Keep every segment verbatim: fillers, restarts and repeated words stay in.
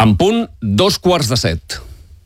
En punt, dos quarts de set.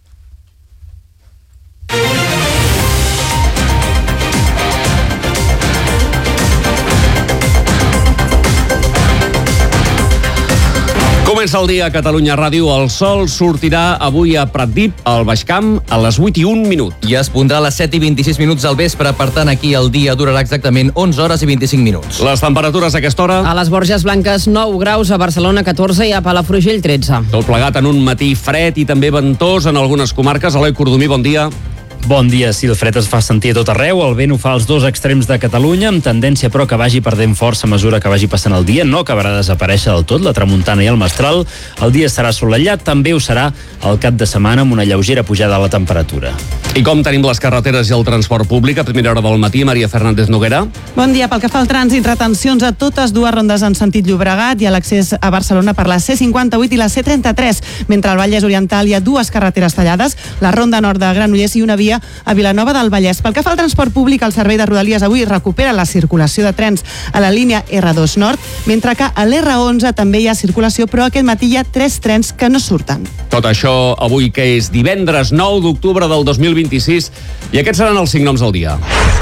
Comença el dia a Catalunya Ràdio. El sol sortirà avui a Pratdip, al Baix Camp, a les vuit i un minut. I es pondrà a les set i vint-i-sis minuts al vespre. Per tant, aquí el dia durarà exactament onze hores i vint-i-cinc minuts. Les temperatures a aquesta hora? A les Borges Blanques, nou graus, a Barcelona, catorze i a Palafrugell, tretze. Tot plegat en un matí fred i també ventós en algunes comarques. Eloi Cordomí, bon dia. Bon dia. Sí, el fred es fa sentir a tot arreu. El vent ho fa als dos extrems de Catalunya, amb tendència però que vagi perdent força a mesura que vagi passant el dia. No acabarà de desaparèixer del tot la tramuntana i el mestral. El dia estarà assolellat, també ho serà el cap de setmana amb una lleugera pujada a la temperatura. I com tenim les carreteres i el transport públic a primera hora del matí? Maria Fernández Noguera. Bon dia. Pel que fa al trànsit, retencions a totes dues rondes en sentit Llobregat i a l'accés a Barcelona per la C cinquanta-vuit i la C trenta-tres. Mentre al Vallès Oriental hi ha dues carreteres tallades, la ronda nord de Granollers i una via a Vilanova del Vallès. Pel que fa al transport públic, el servei de Rodalies avui recupera la circulació de trens a la línia erre dos Nord, mentre que a l'erre onze també hi ha circulació, però aquest matí hi ha tres trens que no surten. Tot això avui, que és divendres nou d'octubre del dos mil vint-i-sis, i aquests seran els cinc noms del dia.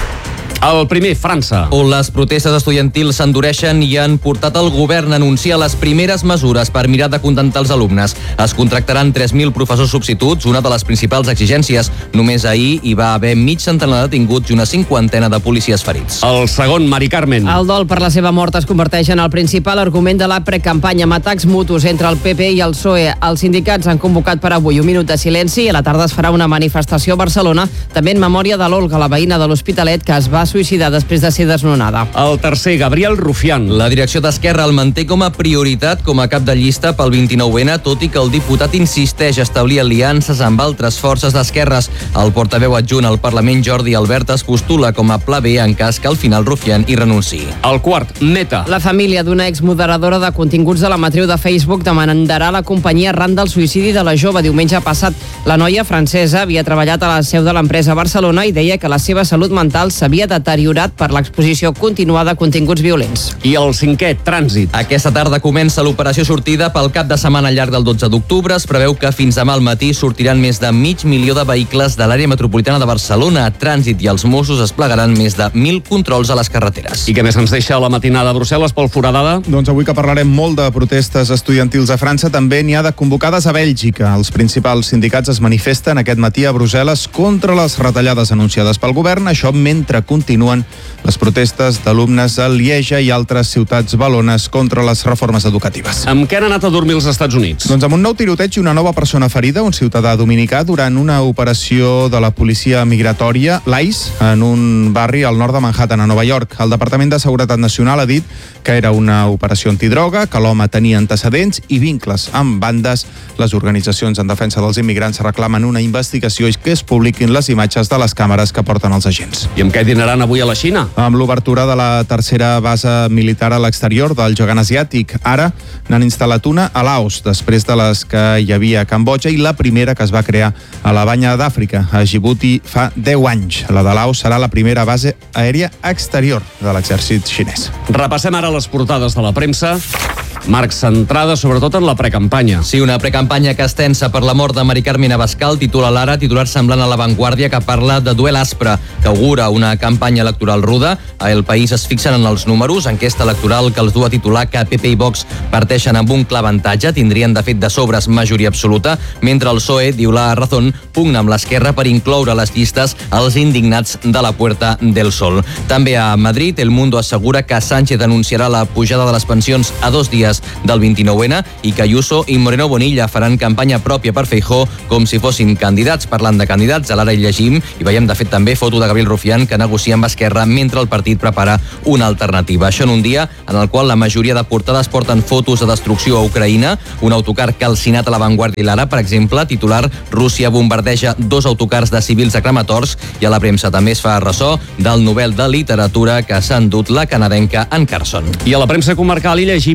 El primer, França. On les protestes estudiantils s'endureixen i han portat el govern a anunciar les primeres mesures per mirar de contentar els alumnes. Es contractaran tres mil professors substituts, una de les principals exigències. Només ahir hi va haver mig centenar de detinguts i una cinquantena de policies ferits. El segon, Mari Carmen. El dol per la seva mort es converteix en el principal argument de la precampanya, amb atacs mutus entre el Pe Pe i el P S O E. Els sindicats han convocat per avui un minut de silenci i a la tarda es farà una manifestació a Barcelona, també en memòria de l'Olga, la veïna de l'Hospitalet, que es va suïcidar després de ser desnonada. El tercer, Gabriel Rufián. La direcció d'Esquerra el manté com a prioritat com a cap de llista pel vint-i-nou ene, tot i que el diputat insisteix a establir aliances amb altres forces d'esquerres. El portaveu adjunt al Parlament, Jordi Albert, es postula com a pla B en cas que al final Rufián hi renunciï. El quart, Meta. La família d'una exmoderadora de continguts de la matriu de Facebook demandarà la companyia arran del suïcidi de la jove diumenge passat. La noia francesa havia treballat a la seu de l'empresa a Barcelona i deia que la seva salut mental s'havia deteriorat per l'exposició continuada a continguts violents. I el cinquè, Trànsit. Aquesta tarda comença l'operació sortida pel cap de setmana al llarg del dotze d'octubre. Es preveu que fins demà al matí sortiran més de mig milió de vehicles de l'àrea metropolitana de Barcelona. Trànsit i els Mossos desplegaran més de mil controls a les carreteres. I què més ens deixa la matinada a Brussel·les pel Foradada? Doncs avui que parlarem molt de protestes estudiantils a França, també n'hi ha de convocades a Bèlgica. Els principals sindicats es manifesten aquest matí a Brussel·les contra les retallades anunciades pel govern, això mentre continuen les protestes d'alumnes a Lieja i altres ciutats balones contra les reformes educatives. Amb què han anat a dormir els Estats Units? Doncs amb un nou tiroteig i una nova persona ferida, un ciutadà dominicà, durant una operació de la policia migratòria, l'ICE, en un barri al nord de Manhattan, a Nova York. El Departament de Seguretat Nacional ha dit que era una operació antidroga, que l'home tenia antecedents i vincles amb bandes. Les organitzacions en defensa dels immigrants reclamen una investigació i que es publiquin les imatges de les càmeres que porten els agents. I amb què dinaran avui a la Xina? Amb l'obertura de la tercera base militar a l'exterior del gegant asiàtic. Ara n'han instal·lat una a Laos, després de les que hi havia a Cambodja, i la primera que es va crear a la Banya d'Àfrica, a Djibouti, fa deu anys. La de Laos serà la primera base aèria exterior de l'exèrcit xinès. Repassem ara les portades de la premsa. Marc, centrada sobretot en la precampanya. Sí, una precampanya que es tensa per la mort de Mari Carmen Abascal, titula l'Ara, titular semblant a La Vanguardia, que parla de duel aspre, que augura una campanya electoral ruda. A El País es fixen en els números, enquesta electoral que els du a titular que P P i Vox parteixen amb un clar avantatge, tindrien de fet de sobres majoria absoluta, mentre el P S O E, diu la Razón, pugna amb l'Esquerra per incloure a les llistes els indignats de la Puerta del Sol. També a Madrid, El Mundo assegura que Sánchez anunciarà la pujada de les pensions a dos dies del vint-i-nou ene i que Ayuso i Moreno Bonilla faran campanya pròpia per Feijóo com si fossin candidats. Parlant de candidats, a l'Ara hi llegim i veiem de fet també foto de Gabriel Rufián, que negocia amb Esquerra mentre el partit prepara una alternativa. Això en un dia en el qual la majoria de portades porten fotos de destrucció a Ucraïna, un autocar calcinat a La Vanguardia i l'Ara, per exemple, titular Rússia bombardeja dos autocars de civils a Kramatorsk, i a la premsa també es fa ressò del Nobel de Literatura que s'ha endut la canadenca Anne Carson. I a la premsa comarcal hi llegim que a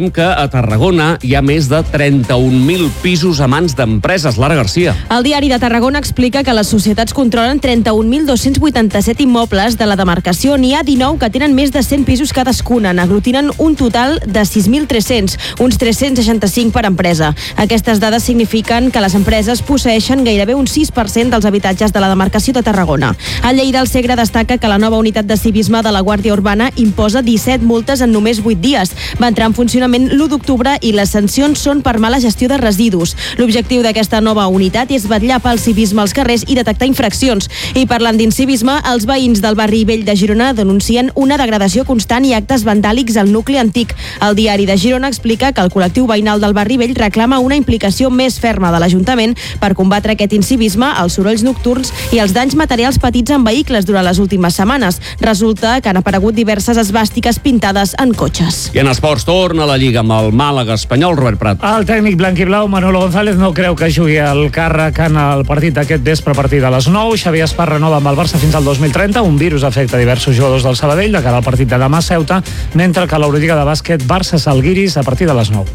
Tarragona hi ha més de trenta-un mil pisos a mans d'empreses. Lara Garcia. El Diari de Tarragona explica que les societats controlen trenta-un mil dos-cents vuitanta-set immobles. De la demarcació n'hi ha dinou que tenen més de cent pisos cadascuna. N'aglutinen un total de sis mil tres-cents, uns tres-cents seixanta-cinc per empresa. Aquestes dades signifiquen que les empreses posseeixen gairebé un sis per cent dels habitatges de la demarcació de Tarragona. A Lleida, el Segre destaca que la nova unitat de civisme de la Guàrdia Urbana imposa disset multes en només vuit dies. Va entrar en funcionament l'u d'octubre i les sancions són per mala gestió de residus. L'objectiu d'aquesta nova unitat és vetllar pel civisme als carrers i detectar infraccions. I parlant d'incivisme, els veïns del barri vell de Girona denuncien una degradació constant i actes vandàlics al nucli antic. El Diari de Girona explica que el col·lectiu veïnal del barri vell reclama una implicació més ferma de l'Ajuntament per combatre aquest incivisme, els sorolls nocturns i els danys materials petits en vehicles durant les últimes setmanes. Resulta que han aparegut diverses esvàstiques pintades en cotxes. I en esports torna la Lliga amb el Màlaga espanyol, Robert Prat. El tècnic blanquiblau Manolo González no creu que jugui el càrrec en el partit d'aquest vespre a partir de les nou. Xavi Espar renova amb el Barça fins al dos mil trenta. Un virus afecta diversos jugadors del Sabadell de cara al partit de demà a Ceuta, mentre que a l'Eurolliga de bàsquet Barça-Salguiris a partir de les nou.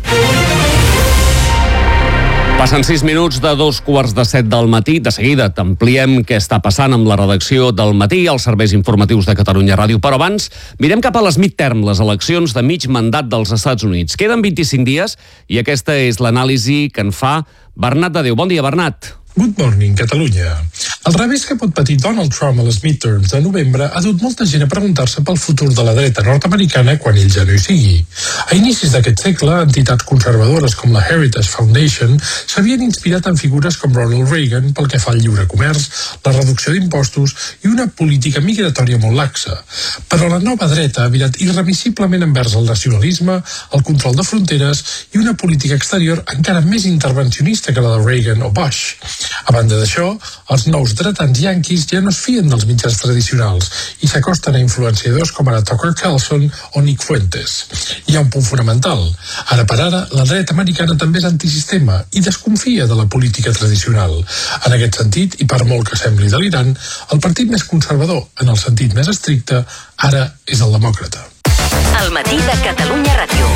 Passen sis minuts de dos quarts de set del matí. De seguida t'ampliem què està passant amb la redacció del matí i els serveis informatius de Catalunya Ràdio. Però abans, mirem cap a les midterm, les eleccions de mig mandat dels Estats Units. Queden vint-i-cinc dies i aquesta és l'anàlisi que en fa Bernat de Déu. Bon dia, Bernat. Good morning, Catalunya. El revés que pot patir Donald Trump a les midterms de novembre ha dut molta gent a preguntar-se pel futur de la dreta nord-americana quan ell ja no hi sigui. A inicis d'aquest segle, entitats conservadores com la Heritage Foundation s'havien inspirat en figures com Ronald Reagan pel que fa al lliure comerç, la reducció d'impostos i una política migratòria molt laxa. Però la nova dreta ha virat irremissiblement envers el nacionalisme, el control de fronteres i una política exterior encara més intervencionista que la de Reagan o Bush. A banda d'això, els nous dretans yanquis ja no es fien dels mitjans tradicionals i s'acosten a influenciadors com ara Tucker Carlson o Nick Fuentes. Hi ha un punt fonamental. Ara per ara, la dreta americana també és antisistema i desconfia de la política tradicional. En aquest sentit, i per molt que sembli delirant, el partit més conservador, en el sentit més estricte, ara és el demòcrata. El matí de Catalunya Ràdio.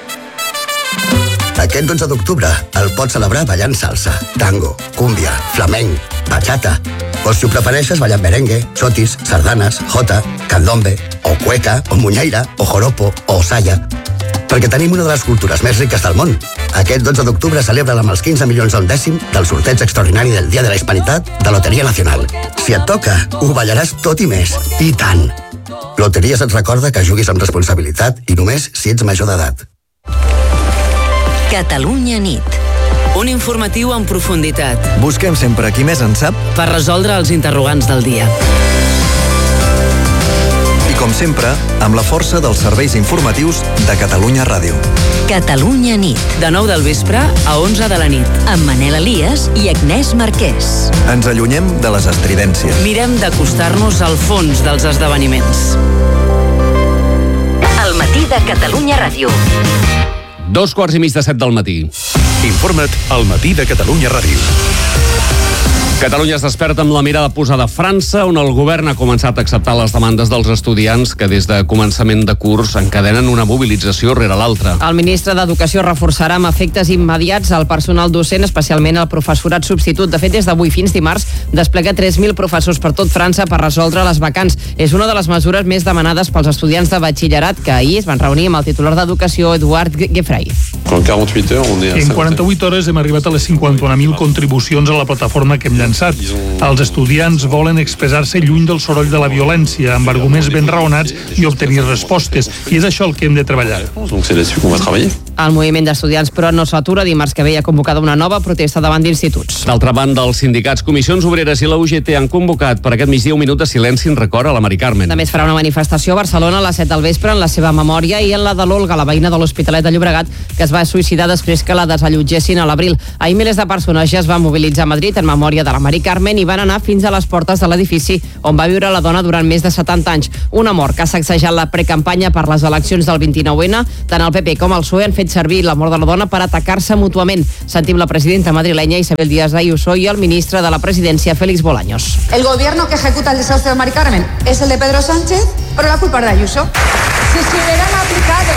Aquest dotze d'octubre el pots celebrar ballant salsa, tango, cúmbia, flamenc, bachata. O si ho prefereixes ballant merengue, xotis, sardanes, jota, candombe, o cueca, o muñeira, o joropo, o saya. Perquè tenim una de les cultures més riques del món. Aquest dotze d'octubre celebra amb els quinze milions al dècim del sorteig extraordinari del Dia de la Hispanitat de Loteria Nacional. Si et toca, ho ballaràs tot i més. I tant! Loteries et recorda que juguis amb responsabilitat i només si ets major d'edat. Catalunya nit. Un informatiu en profunditat. Busquem sempre qui més en sap per resoldre els interrogants del dia. I com sempre, amb la força dels serveis informatius de Catalunya Ràdio. Catalunya nit. De nou del vespre a onze de la nit. Amb Manel Elias i Agnès Marquès. Ens allunyem de les estridències. Mirem d'acostar-nos al fons dels esdeveniments. El matí de Catalunya Ràdio. Dos quarts i mig de set del matí. Informa't al matí de Catalunya Ràdio. Catalunya es desperta amb la mirada posada a França, on el govern ha començat a acceptar les demandes dels estudiants que des de començament de curs encadenen una mobilització rere l'altra. El ministre d'Educació reforçarà amb efectes immediats el personal docent, especialment el professorat substitut. De fet, des d'avui fins dimarts desplega tres mil professors per tot França per resoldre les vacants. És una de les mesures més demanades pels estudiants de batxillerat que ahir es van reunir amb el titular d'Educació, Eduard Gueffrey. En quaranta-vuit hores hem arribat a les cinquanta-un mil contribucions a la plataforma que hem llançat. Els estudiants volen expressar-se lluny del soroll de la violència, amb arguments ben raonats i obtenir respostes. I és això el que hem de treballar. El moviment d'estudiants, però, no s'atura. Dimarts que ve hi ha convocada una nova protesta davant d'instituts. D'altra banda, els sindicats, Comissions Obreres i la U G T han convocat per aquest migdia un minut de silenci en record a la Mari Carmen. També es farà una manifestació a Barcelona a les set del vespre en la seva memòria i en la de l'Olga, la veïna de l'Hospitalet de Llobregat, que es va suïcidar després que la desallotgessin a l'abril. Ahir milers de persones ja es van mobilitzar a Madrid en memòria de la Mari Carmen i van anar fins a les portes de l'edifici on va viure la dona durant més de setanta anys. Una mort que ha sacsejat la precampanya per les eleccions del vint-i-nou ene. Tant el P P com el P S O E han fet servir la mort de la dona per atacar-se mútuament. Sentim la presidenta madrilenya Isabel Díaz Ayuso i el ministre de la presidència Félix Bolaños. El gobierno que ejecuta el desastre de Mari Carmen es el de Pedro Sánchez, pero la culpa es de Ayuso. Si se hubieran aplicado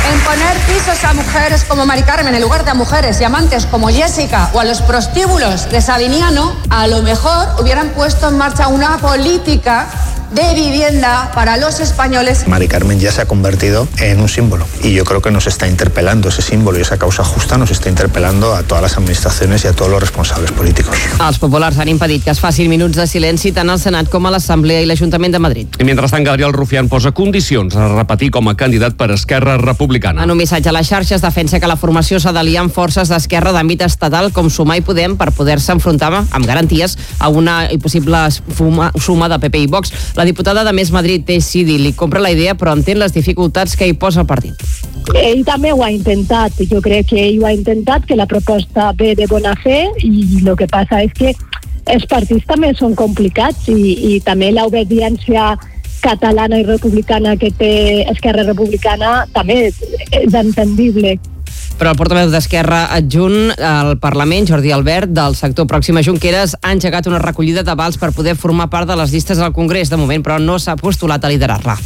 en poner pisos a mujeres como Mari Carmen en lugar de a mujeres y amantes como Jessica o a los prostíbulos de Sabiniano, a lo mejor hubieran puesto en marcha una política de vivienda para los españoles. Mari Carmen ya se ha convertido en un símbolo y yo creo que nos está interpelando ese símbolo y esa causa justa nos está interpelando a todas les administracions i a tots els responsables políticos. Els populars han impedit que es facin minuts de silenci tant al Senat com a l'Assemblea i l'Ajuntament de Madrid. I mentrestant, Gabriel Rufián posa condicions a repetir com a candidat per Esquerra Republicana. En un missatge a les xarxes defensa que la formació s'ha d'aliar amb forces d'esquerra d'àmbit estatal com Sumar i Podem per poder-se enfrontar amb garanties a una possible fuma, suma de P P i Vox. La diputada de Més Madrid, Teix Sidi, li compra la idea però entén les dificultats que hi posa el partit. Ell també ho ha intentat, jo crec que ell ho ha intentat, que la proposta ve de bona fe i el que passa és que els partits també són complicats i, i també l'obediència catalana i republicana que té Esquerra Republicana també és entendible. Però el portaveu d'Esquerra adjunt al Parlament, Jordi Albert, del sector Pròxima Junqueras, ha engegat una recollida d'avals per poder formar part de les llistes al Congrés. De moment, però, no s'ha postulat a liderar-la.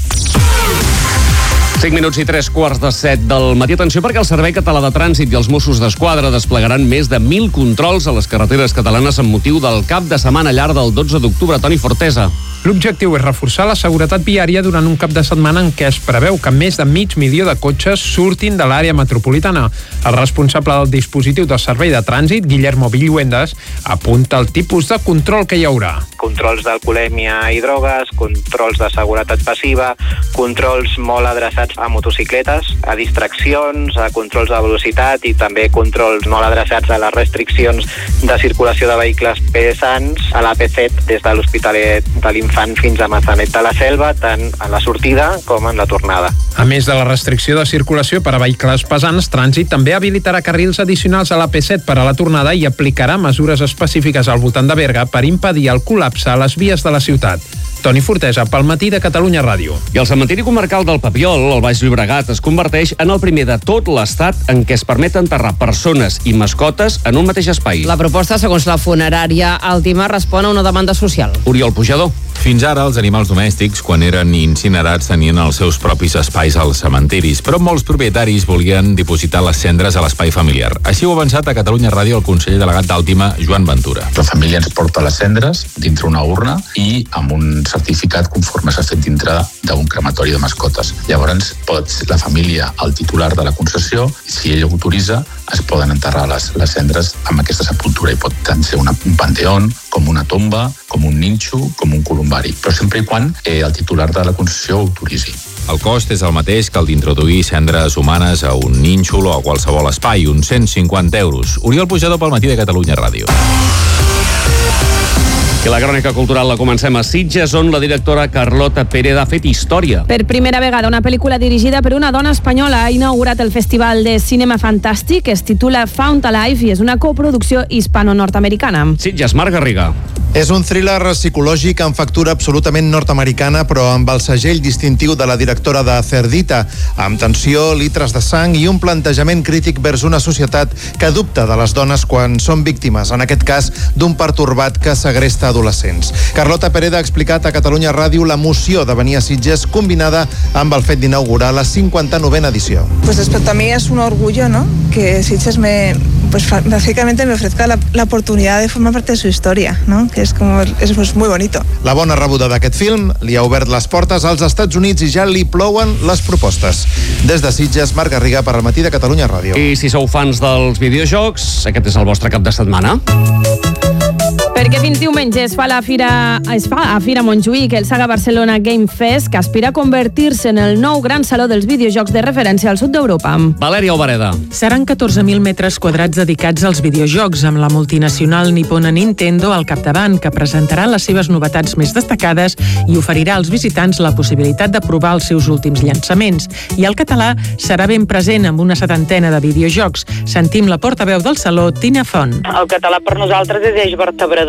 cinc minuts i tres quarts de set del matí. Atenció, perquè el Servei Català de Trànsit i els Mossos d'Esquadra desplegaran més de mil controls a les carreteres catalanes amb motiu del cap de setmana llarg del dotze d'octubre. Toni Fortesa. L'objectiu és reforçar la seguretat viària durant un cap de setmana en què es preveu que més de mig milió de cotxes surtin de l'àrea metropolitana. El responsable del dispositiu del Servei de Trànsit, Guillermo Villuendas, apunta el tipus de control que hi haurà. Controls d'alcoholèmia i drogues, controls de seguretat passiva, controls molt adreçats a motocicletes, a distraccions, a controls de velocitat i també controls molt adreçats a les restriccions de circulació de vehicles pesants a l'A P set des de l'Hospitalet de l'Infant fins a Maçanet de la Selva, tant en la sortida com en la tornada. A més de la restricció de circulació per a vehicles pesants, Trànsit també habilitarà carrils addicionals a l'A P set per a la tornada i aplicarà mesures específiques al voltant de Berga per impedir el col·lapse a les vies de la ciutat. Toni Fortesa, pel Matí de Catalunya Ràdio. I el cementiri comarcal del Papiol, al Baix Llobregat, es converteix en el primer de tot l'Estat en què es permet enterrar persones i mascotes en un mateix espai. La proposta, segons la funerària Àltima, respon a una demanda social. Oriol Pujador. Fins ara, els animals domèstics, quan eren incinerats, tenien els seus propis espais als cementiris, però molts propietaris volien dipositar les cendres a l'espai familiar. Així ho ha avançat a Catalunya Ràdio el conseller delegat d'Àltima, Joan Ventura. La família ens porta les cendres dintre una urna i amb un certificat conforme s'ha fet dintre d'un crematori de mascotes. Llavors, pot la família, el titular de la concessió, si ell autoritza, es poden enterrar les, les cendres amb aquesta sepultura i pot tant ser una, un panteón, com una tomba, com un ninxo, com un columbari, però sempre i quan eh, el titular de la concessió ho autoritzi. El cost és el mateix que el d'introduir cendres humanes a un nínxol o a qualsevol espai, uns cent cinquanta euros. Oriol Pujador pel Matí de Catalunya Ràdio. I la crònica cultural la comencem a Sitges, on la directora Carlota Pérez ha fet història. Per primera vegada, una pel·lícula dirigida per una dona espanyola ha inaugurat el Festival de Cinema Fantàstic, es titula Found Alive i és una coproducció hispano-nord-americana. Sitges, Marc Garriga. És un thriller psicològic amb factura absolutament nord-americana, però amb el segell distintiu de la directora de Cerdita, amb tensió, litres de sang i un plantejament crític vers una societat que dubta de les dones quan són víctimes, en aquest cas d'un pertorbat que segresta adolescents. Carlota Pérez ha explicat a Catalunya Ràdio l'emoció de venir a Sitges combinada amb el fet d'inaugurar la cincuenta-novena edició. Pues respecto a mí es un orgullo, ¿no? Que Sitges me, pues básicamente me ofrezca la, la oportunidad de formar parte de su historia, ¿no? Que es como, es pues muy bonito. La bona rebuda d'aquest film li ha obert les portes als Estats Units i ja li plouen les propostes. Des de Sitges, Marc Garriga per al Matí de Catalunya Ràdio. I si sou fans dels videojocs, aquest és el vostre cap de setmana. Perquè fins diumenge es fa la fira, es fa a Fira Montjuïc el Saga Barcelona Game Fest, que aspira a convertir-se en el nou gran saló dels videojocs de referència al sud d'Europa. Valèria Alvareda. Seran catorze mil metres quadrats dedicats als videojocs, amb la multinacional nipona Nintendo al capdavant, que presentarà les seves novetats més destacades i oferirà als visitants la possibilitat de provar els seus últims llançaments. I el català serà ben present amb una setantena de videojocs. Sentim la portaveu del saló, Tina Font. El català per nosaltres és eix vertebrador